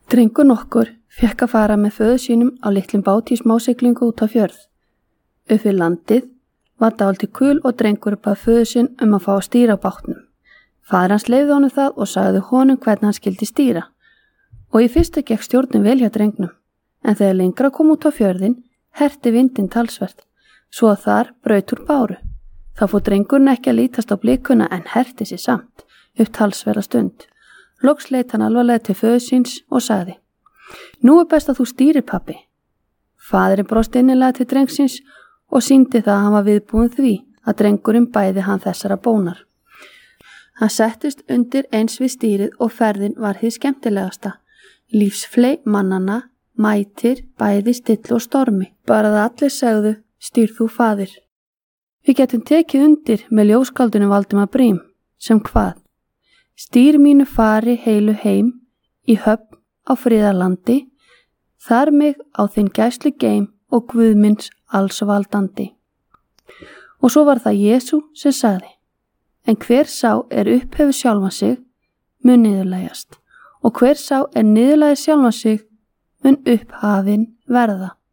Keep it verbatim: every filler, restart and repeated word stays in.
Drengur nokkur fékk að fara með föður sínum á litlum báti í smásiglingu út á fjörð. Upp við landið var dálítið kul og drengur bað föður sinn um að fá að stýra á bátnum. Faðir hans leyfði honum það og sagði honum hvernig hann skildi stýra. Og í fyrstu gekk stjórnin vel hjá drengnum, en þegar lengra kom út á fjörðin, herti vindinn talsvert, svo að þar braut úr báru. Þá fór drengurinn ekki að lítast á blikuna en herti sig samt, upp talsverða stund. Loks leit hann alvarlega til föður síns og sagði: Nú er best að þú stýrir, pabbi. Faðirinn brosti innilega til drengsins og sýndi það að hann var viðbúinn því að drengurinn bæði hann þessara bónar. Hann settist undir eins við stýrið og ferðin var hið skemmtilegasta. Lífsfley mannanna, mætir, bæði still og stormi. Bara að allir segðu: Stýr þú, faðir. Við getum tekið undir með ljóskáldinu Valdimar Briem, sem hvað? Stýr mínu fari heilu heim, í höfn á friðarlandi, þar mig á þinn gæslu geim og Guðmins alls valdandi. Og svo var það Jesú sem sagði: En hver sá er upphefur sjálfan sig, mun niðurlægjast, og hver sá er niðurlægi sjálfan sig, mun upphafin verða.